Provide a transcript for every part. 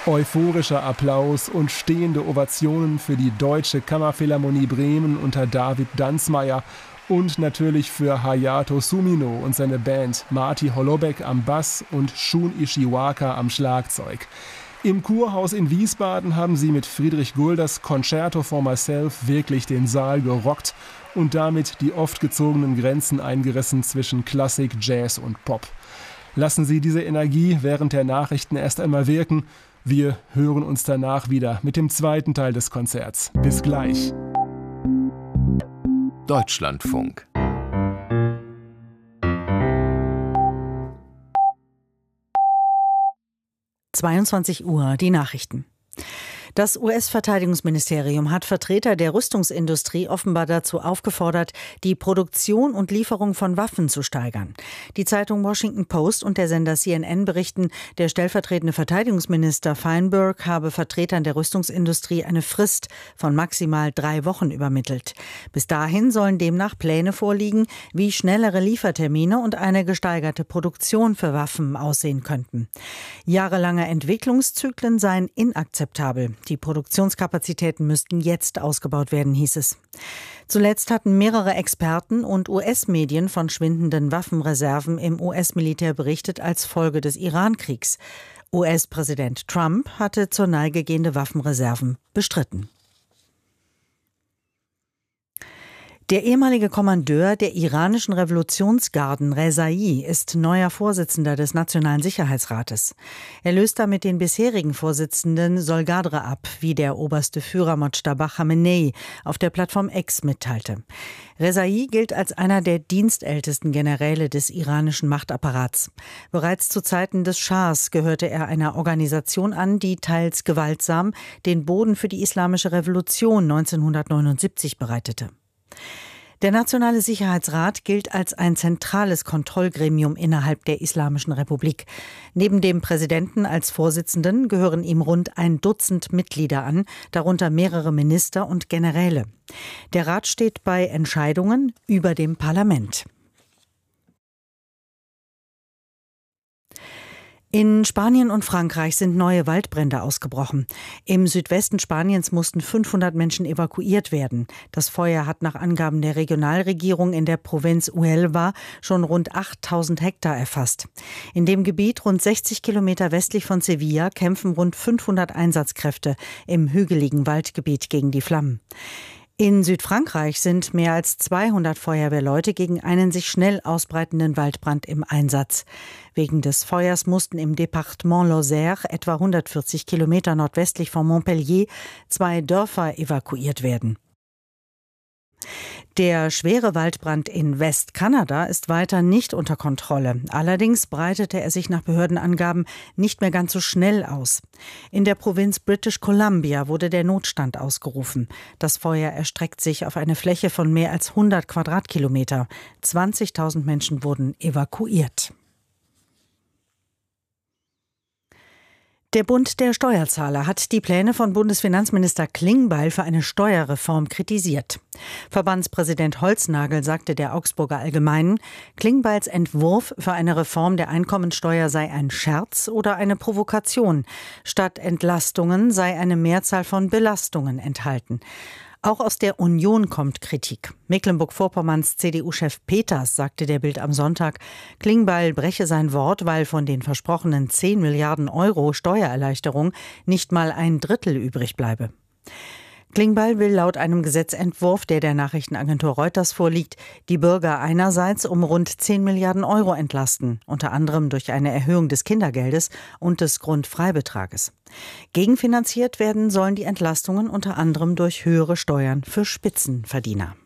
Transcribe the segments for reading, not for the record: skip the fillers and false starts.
Euphorischer Applaus und stehende Ovationen für die Deutsche Kammerphilharmonie Bremen unter David Danzmeier und natürlich für Hayato Sumino und seine Band, Marty Holoubek am Bass und Shun Ishiwaka am Schlagzeug. Im Kurhaus in Wiesbaden haben sie mit Friedrich Gulders Concerto for Myself wirklich den Saal gerockt und damit die oft gezogenen Grenzen eingerissen zwischen Klassik, Jazz und Pop. Lassen Sie diese Energie während der Nachrichten erst einmal wirken. Wir hören uns danach wieder mit dem zweiten Teil des Konzerts. Bis gleich. Deutschlandfunk. Uhr, die Nachrichten. Das US-Verteidigungsministerium hat Vertreter der Rüstungsindustrie offenbar dazu aufgefordert, die Produktion und Lieferung von Waffen zu steigern. Die Zeitung Washington Post und der Sender CNN berichten, der stellvertretende Verteidigungsminister Feinberg habe Vertretern der Rüstungsindustrie eine Frist von maximal 3 Wochen übermittelt. Bis dahin sollen demnach Pläne vorliegen, wie schnellere Liefertermine und eine gesteigerte Produktion für Waffen aussehen könnten. Jahrelange Entwicklungszyklen seien inakzeptabel. Die Produktionskapazitäten müssten jetzt ausgebaut werden, hieß es. Zuletzt hatten mehrere Experten und US-Medien von schwindenden Waffenreserven im US-Militär berichtet als Folge des Iran-Kriegs. US-Präsident Trump hatte zur Neige gehende Waffenreserven bestritten. Der ehemalige Kommandeur der iranischen Revolutionsgarden, Rezai, ist neuer Vorsitzender des Nationalen Sicherheitsrates. Er löst damit den bisherigen Vorsitzenden Solgadre ab, wie der oberste Führer Mojtaba Khamenei auf der Plattform X mitteilte. Rezai gilt als einer der dienstältesten Generäle des iranischen Machtapparats. Bereits zu Zeiten des Schahs gehörte er einer Organisation an, die teils gewaltsam den Boden für die Islamische Revolution 1979 bereitete. Der Nationale Sicherheitsrat gilt als ein zentrales Kontrollgremium innerhalb der Islamischen Republik. Neben dem Präsidenten als Vorsitzenden gehören ihm rund 1 Dutzend Mitglieder an, darunter mehrere Minister und Generäle. Der Rat steht bei Entscheidungen über dem Parlament. In Spanien und Frankreich sind neue Waldbrände ausgebrochen. Im Südwesten Spaniens mussten 500 Menschen evakuiert werden. Das Feuer hat nach Angaben der Regionalregierung in der Provinz Huelva schon rund 8000 Hektar erfasst. In dem Gebiet rund 60 Kilometer westlich von Sevilla kämpfen rund 500 Einsatzkräfte im hügeligen Waldgebiet gegen die Flammen. In Südfrankreich sind mehr als 200 Feuerwehrleute gegen einen sich schnell ausbreitenden Waldbrand im Einsatz. Wegen des Feuers mussten im Departement Lozère, etwa 140 Kilometer nordwestlich von Montpellier, 2 Dörfer evakuiert werden. Der schwere Waldbrand in Westkanada ist weiter nicht unter Kontrolle. Allerdings breitete er sich nach Behördenangaben nicht mehr ganz so schnell aus. In der Provinz British Columbia wurde der Notstand ausgerufen. Das Feuer erstreckt sich auf eine Fläche von mehr als 100 Quadratkilometer. 20.000 Menschen wurden evakuiert. Der Bund der Steuerzahler hat die Pläne von Bundesfinanzminister Klingbeil für eine Steuerreform kritisiert. Verbandspräsident Holznagel sagte der Augsburger Allgemeinen, Klingbeils Entwurf für eine Reform der Einkommensteuer sei ein Scherz oder eine Provokation. Statt Entlastungen sei eine Mehrzahl von Belastungen enthalten. Auch aus der Union kommt Kritik. Mecklenburg-Vorpommerns CDU-Chef Peters sagte der Bild am Sonntag, Klingbeil breche sein Wort, weil von den versprochenen 10 Milliarden Euro Steuererleichterung nicht mal 1/3 übrig bleibe. Klingbeil will laut einem Gesetzentwurf, der Nachrichtenagentur Reuters vorliegt, die Bürger einerseits um rund 10 Milliarden Euro entlasten, unter anderem durch eine Erhöhung des Kindergeldes und des Grundfreibetrages. Gegenfinanziert werden sollen die Entlastungen unter anderem durch höhere Steuern für Spitzenverdiener.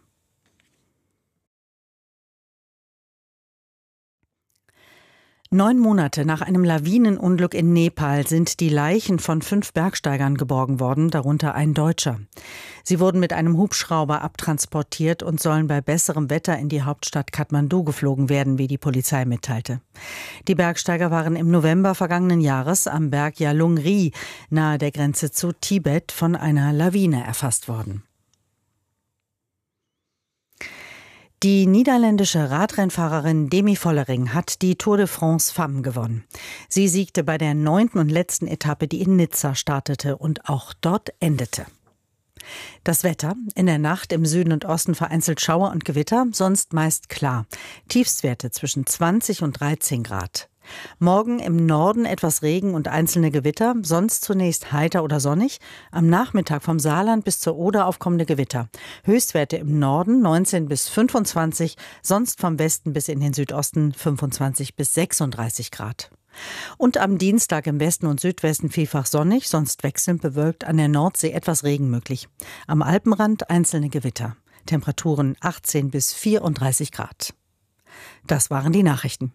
Neun Monate nach einem Lawinenunglück in Nepal sind die Leichen von 5 Bergsteigern geborgen worden, darunter ein Deutscher. Sie wurden mit einem Hubschrauber abtransportiert und sollen bei besserem Wetter in die Hauptstadt Kathmandu geflogen werden, wie die Polizei mitteilte. Die Bergsteiger waren im November vergangenen Jahres am Berg Yalungri nahe der Grenze zu Tibet von einer Lawine erfasst worden. Die niederländische Radrennfahrerin Demi Vollering hat die Tour de France Femmes gewonnen. Sie siegte bei der 9. und letzten Etappe, die in Nizza startete und auch dort endete. Das Wetter: in der Nacht im Süden und Osten vereinzelt Schauer und Gewitter, sonst meist klar. Tiefstwerte zwischen 20 und 13 Grad. Morgen im Norden etwas Regen und einzelne Gewitter, sonst zunächst heiter oder sonnig. Am Nachmittag vom Saarland bis zur Oder aufkommende Gewitter. Höchstwerte im Norden 19 bis 25, sonst vom Westen bis in den Südosten 25 bis 36 Grad. Und am Dienstag im Westen und Südwesten vielfach sonnig, sonst wechselnd bewölkt, an der Nordsee etwas Regen möglich. Am Alpenrand einzelne Gewitter. Temperaturen 18 bis 34 Grad. Das waren die Nachrichten.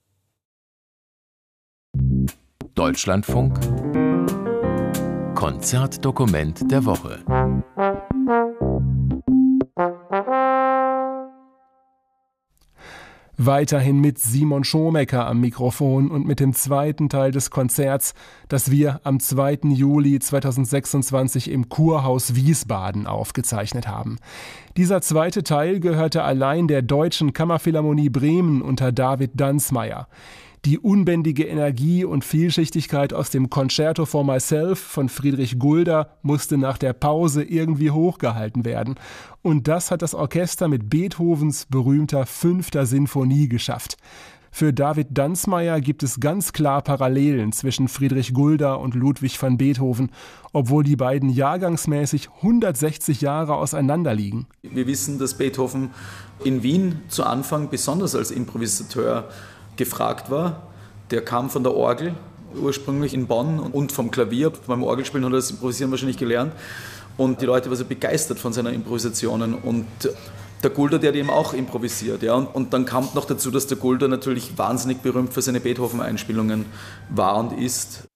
Deutschlandfunk Konzertdokument der Woche. Weiterhin mit Simon Schomecker am Mikrofon und mit dem zweiten Teil des Konzerts, das wir am 2. Juli 2026 im Kurhaus Wiesbaden aufgezeichnet haben. Dieser zweite Teil gehörte allein der Deutschen Kammerphilharmonie Bremen unter David Danzmaier. Die unbändige Energie und Vielschichtigkeit aus dem Concerto for Myself von Friedrich Gulda musste nach der Pause irgendwie hochgehalten werden. Und das hat das Orchester mit Beethovens berühmter 5. Sinfonie geschafft. Für David Danzmaier gibt es ganz klar Parallelen zwischen Friedrich Gulda und Ludwig van Beethoven, obwohl die beiden jahrgangsmäßig 160 Jahre auseinander liegen. Wir wissen, dass Beethoven in Wien zu Anfang besonders als Improvisateur gefragt war. Der kam von der Orgel, ursprünglich in Bonn, und vom Klavier. Beim Orgelspielen hat er das Improvisieren wahrscheinlich gelernt. Und die Leute waren so begeistert von seinen Improvisationen. Und der Gulda, der hat eben auch improvisiert. Ja. Und dann kam noch dazu, dass der Gulda natürlich wahnsinnig berühmt für seine Beethoven-Einspielungen war und ist.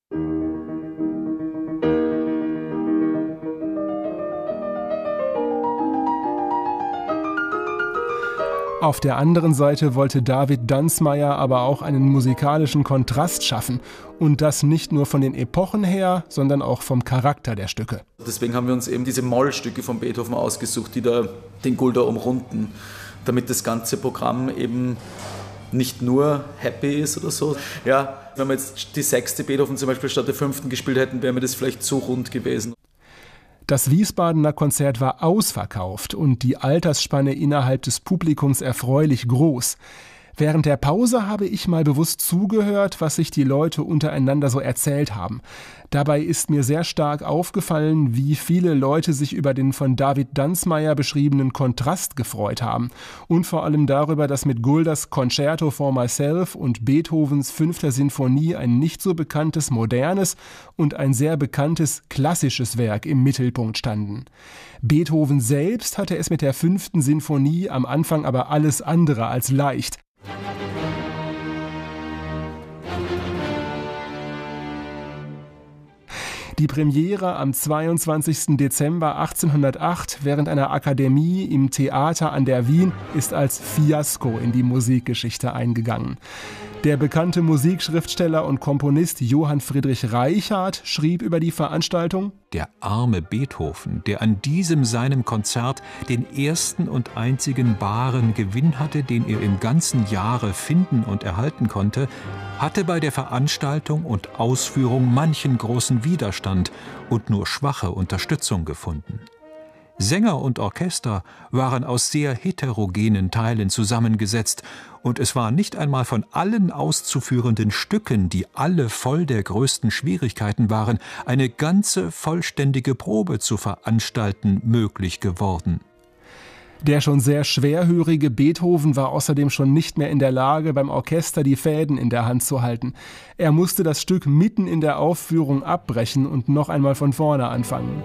Auf der anderen Seite wollte David Danzmaier aber auch einen musikalischen Kontrast schaffen. Und das nicht nur von den Epochen her, sondern auch vom Charakter der Stücke. Deswegen haben wir uns eben diese Mollstücke von Beethoven ausgesucht, die da den Gulda umrunden, damit das ganze Programm eben nicht nur happy ist oder so. Ja, wenn wir jetzt die 6. Beethoven zum Beispiel statt der 5. gespielt hätten, wäre mir das vielleicht zu rund gewesen. Das Wiesbadener Konzert war ausverkauft und die Altersspanne innerhalb des Publikums erfreulich groß. Während der Pause habe ich mal bewusst zugehört, was sich die Leute untereinander so erzählt haben. Dabei ist mir sehr stark aufgefallen, wie viele Leute sich über den von David Danzmaier beschriebenen Kontrast gefreut haben. Und vor allem darüber, dass mit Guldas Concerto for Myself und Beethovens 5. Sinfonie ein nicht so bekanntes modernes und ein sehr bekanntes klassisches Werk im Mittelpunkt standen. Beethoven selbst hatte es mit der 5. Sinfonie am Anfang aber alles andere als leicht. Die Premiere am 22. Dezember 1808 während einer Akademie im Theater an der Wien ist als Fiasko in die Musikgeschichte eingegangen. Der bekannte Musikschriftsteller und Komponist Johann Friedrich Reichardt schrieb über die Veranstaltung: Der arme Beethoven, der an diesem seinem Konzert den ersten und einzigen baren Gewinn hatte, den er im ganzen Jahre finden und erhalten konnte, hatte bei der Veranstaltung und Ausführung manchen großen Widerstand und nur schwache Unterstützung gefunden. Sänger und Orchester waren aus sehr heterogenen Teilen zusammengesetzt, und es war nicht einmal von allen auszuführenden Stücken, die alle voll der größten Schwierigkeiten waren, eine ganze vollständige Probe zu veranstalten möglich geworden. Der schon sehr schwerhörige Beethoven war außerdem schon nicht mehr in der Lage, beim Orchester die Fäden in der Hand zu halten. Er musste das Stück mitten in der Aufführung abbrechen und noch einmal von vorne anfangen.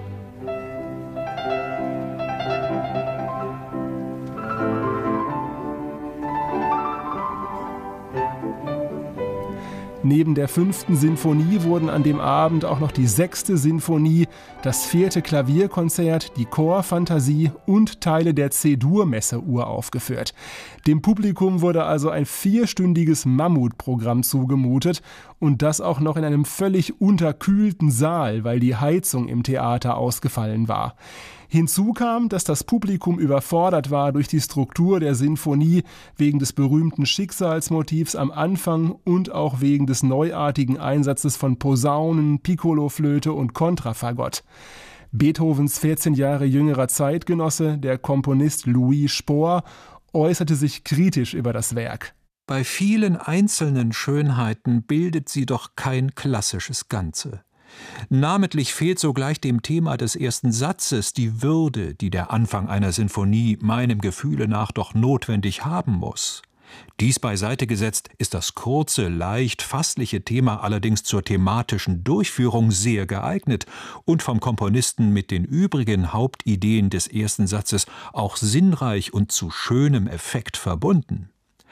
Neben der 5. Sinfonie wurden an dem Abend auch noch die 6. Sinfonie, das 4. Klavierkonzert, die Chorfantasie und Teile der C-Dur-Messe uraufgeführt. Dem Publikum wurde also ein 4-stündiges Mammutprogramm zugemutet und das auch noch in einem völlig unterkühlten Saal, weil die Heizung im Theater ausgefallen war. Hinzu kam, dass das Publikum überfordert war durch die Struktur der Sinfonie wegen des berühmten Schicksalsmotivs am Anfang und auch wegen des neuartigen Einsatzes von Posaunen, Piccoloflöte und Kontrafagott. Beethovens 14 Jahre jüngerer Zeitgenosse, der Komponist Louis Spohr, äußerte sich kritisch über das Werk. Bei vielen einzelnen Schönheiten bildet sie doch kein klassisches Ganze. Namentlich fehlt sogleich dem Thema des ersten Satzes die Würde, die der Anfang einer Sinfonie meinem Gefühle nach doch notwendig haben muss. Dies beiseite gesetzt, ist das kurze, leicht fassliche Thema allerdings zur thematischen Durchführung sehr geeignet und vom Komponisten mit den übrigen Hauptideen des ersten Satzes auch sinnreich und zu schönem Effekt verbunden.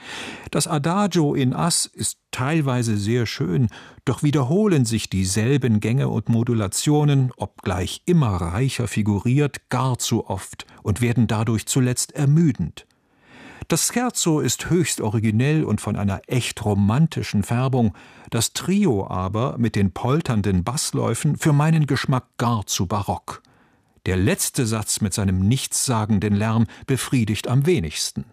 Das Adagio in As ist teilweise sehr schön, doch wiederholen sich dieselben Gänge und Modulationen, obgleich immer reicher figuriert, gar zu oft und werden dadurch zuletzt ermüdend. Das Scherzo ist höchst originell und von einer echt romantischen Färbung, das Trio aber mit den polternden Bassläufen für meinen Geschmack gar zu barock. Der letzte Satz mit seinem nichtssagenden Lärm befriedigt am wenigsten.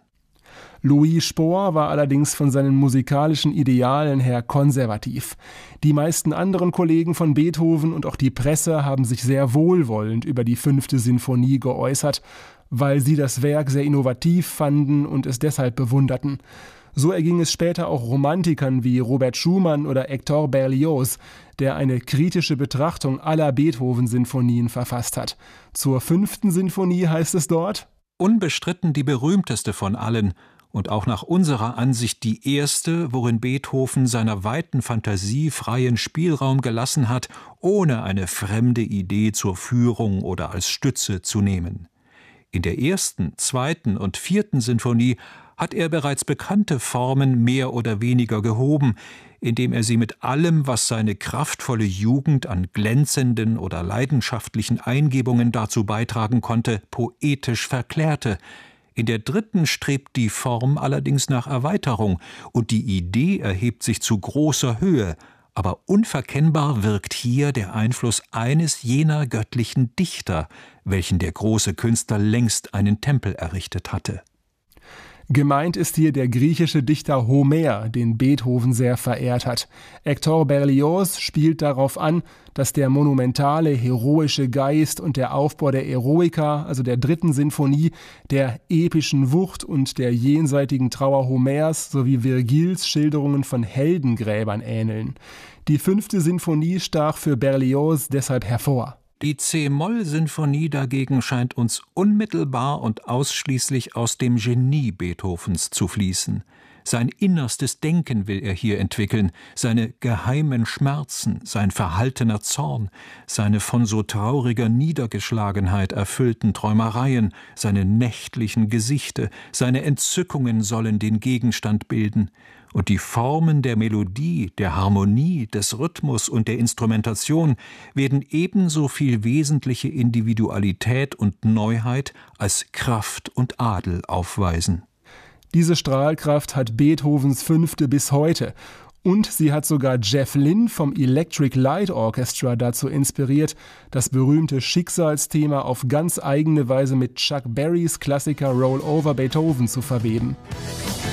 Louis Spohr war allerdings von seinen musikalischen Idealen her konservativ. Die meisten anderen Kollegen von Beethoven und auch die Presse haben sich sehr wohlwollend über die 5. Sinfonie geäußert, weil sie das Werk sehr innovativ fanden und es deshalb bewunderten. So erging es später auch Romantikern wie Robert Schumann oder Hector Berlioz, der eine kritische Betrachtung aller Beethoven-Sinfonien verfasst hat. Zur 5. Sinfonie heißt es dort: Unbestritten die berühmteste von allen und auch nach unserer Ansicht die erste, worin Beethoven seiner weiten Fantasie freien Spielraum gelassen hat, ohne eine fremde Idee zur Führung oder als Stütze zu nehmen. In der 1., 2. und 4. Sinfonie hat er bereits bekannte Formen mehr oder weniger gehoben, indem er sie mit allem, was seine kraftvolle Jugend an glänzenden oder leidenschaftlichen Eingebungen dazu beitragen konnte, poetisch verklärte. In der 3. strebt die Form allerdings nach Erweiterung und die Idee erhebt sich zu großer Höhe, aber unverkennbar wirkt hier der Einfluss eines jener göttlichen Dichter, welchen der große Künstler längst einen Tempel errichtet hatte. Gemeint ist hier der griechische Dichter Homer, den Beethoven sehr verehrt hat. Hector Berlioz spielt darauf an, dass der monumentale, heroische Geist und der Aufbau der Eroica, also der 3. Sinfonie, der epischen Wucht und der jenseitigen Trauer Homers sowie Virgils Schilderungen von Heldengräbern ähneln. Die 5. Sinfonie stach für Berlioz deshalb hervor. Die C-Moll-Sinfonie dagegen scheint uns unmittelbar und ausschließlich aus dem Genie Beethovens zu fließen. Sein innerstes Denken will er hier entwickeln, seine geheimen Schmerzen, sein verhaltener Zorn, seine von so trauriger Niedergeschlagenheit erfüllten Träumereien, seine nächtlichen Gesichte, seine Entzückungen sollen den Gegenstand bilden. Und die Formen der Melodie, der Harmonie, des Rhythmus und der Instrumentation werden ebenso viel wesentliche Individualität und Neuheit als Kraft und Adel aufweisen. Diese Strahlkraft hat Beethovens 5. bis heute. Und sie hat sogar Jeff Lynne vom Electric Light Orchestra dazu inspiriert, das berühmte Schicksalsthema auf ganz eigene Weise mit Chuck Berrys Klassiker Roll Over Beethoven zu verweben.